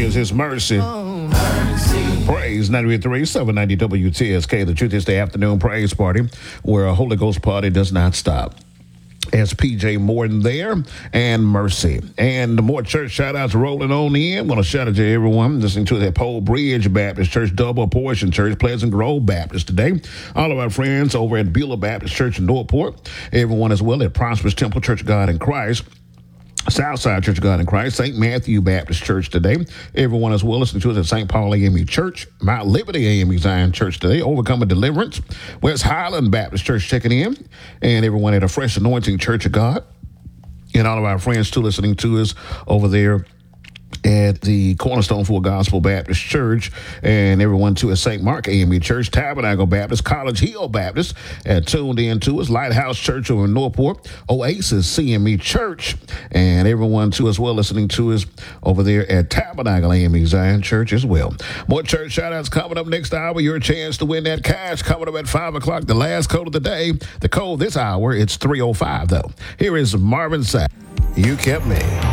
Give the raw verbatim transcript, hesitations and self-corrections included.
is His mercy. Praise ninety-three point three, seven ninety W T S K. The Truth is the afternoon praise party where a Holy Ghost party does not stop. As P J Morton there and Mercy. And more church shout outs rolling on in. Want to shout out to everyone listening to the Pole Bridge Baptist Church, Double Portion Church, Pleasant Grove Baptist today. All of our friends over at Beulah Baptist Church in Northport. Everyone as well at Prosperous Temple Church of God in Christ. Southside Church of God in Christ, Saint Matthew Baptist Church today. Everyone as well listening to us at Saint Paul A M E Church, Mount Liberty A M E Zion Church today, Overcoming Deliverance, West Highland Baptist Church checking in, and everyone at a Fresh Anointing Church of God, and all of our friends too listening to us over there at the Cornerstone Full Gospel Baptist Church, and everyone too at Saint Mark A M E Church, Tabernacle Baptist, College Hill Baptist, and tuned in to us, Lighthouse Church over in Northport, Oasis C M E Church, and everyone too as well listening to us over there at Tabernacle A M E Zion Church as well. More church shout outs coming up next hour. Your chance to win that cash coming up at five o'clock. The last code of the day. The code this hour, it's three oh five though. Here is Marvin Sapp. You kept me.